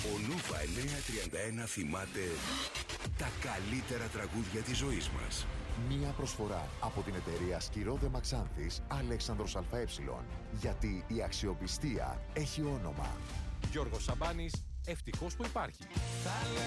Ο Νούβα 931 θυμάται τα καλύτερα τραγούδια της ζωής μας. Μία προσφορά από την εταιρεία Σκυρόδε Μαξάνθης Αλέξανδρος ΑΕ. Γιατί η αξιοπιστία έχει όνομα. Γιώργος Σαμπάνης, ευτυχώς που υπάρχει.